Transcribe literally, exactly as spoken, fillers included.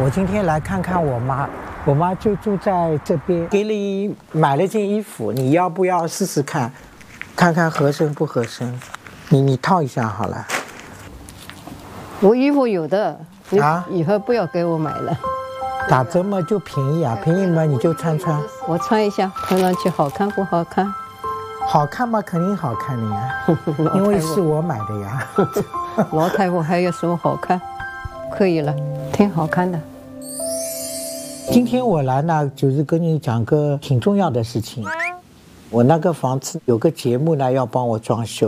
我今天来看看我妈，我妈就住在这边，给你买了件衣服，你要不要试试看，看看合身不合身？你你套一下好了。 我衣服有的，你啊以后不要给我买了。 打折嘛就便宜啊，便宜嘛你就穿穿， 我穿一下，看上去好看不好看？ 好看嘛肯定好看的呀，因为是我买的呀。 老太婆还有什么好看？可以了，挺好看的。 今天我来呢，就是跟你讲个挺重要的事情。我那个房子有个节目呢，要帮我装修。